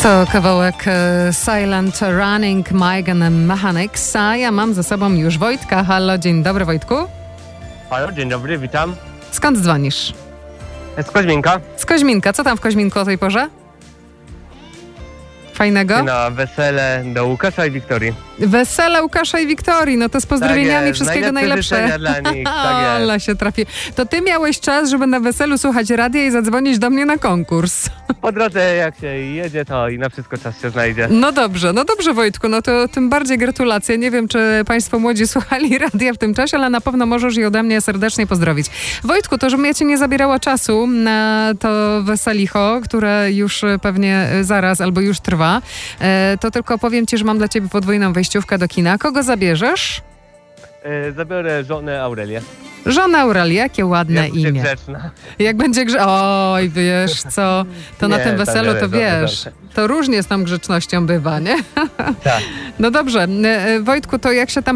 To kawałek Silent Running Migen Mechanics, a ja mam ze sobą już Wojtka. Halo, dzień dobry Wojtku. Halo, dzień dobry, witam. Skąd dzwonisz? Z Koźminka. Z Koźminka. Co tam w Koźminku o tej porze? Fajnego? Na wesele do Łukasza i Wiktorii. Wesele Łukasza i Wiktorii, no to z pozdrowieniami, jest. wszystkiego najlepszego. Dla nich. Tak Ola się trafi. To ty miałeś czas, żeby na weselu słuchać radia i zadzwonić do mnie na konkurs. Po drodze jak się jedzie, to i na wszystko czas się znajdzie. No dobrze Wojtku, no to tym bardziej gratulacje. Nie wiem, czy państwo młodzi słuchali radia w tym czasie, ale na pewno możesz i ode mnie serdecznie pozdrowić. Wojtku, to żebym ja cię nie zabierała czasu na to weselicho, które już pewnie zaraz albo już trwa, to tylko powiem ci, że mam dla ciebie podwójną wejściówkę do kina. Kogo zabierzesz? Zabiorę żonę Aurelię. Żona Aurelię, jakie ładne Jak będzie imię. grzeczna. Jak będzie oj, wiesz co, to na Nie, tym weselu to dobrze. wiesz, to różnie z tą grzecznością bywa, nie? Tak. No dobrze, Wojtku, to jak się tam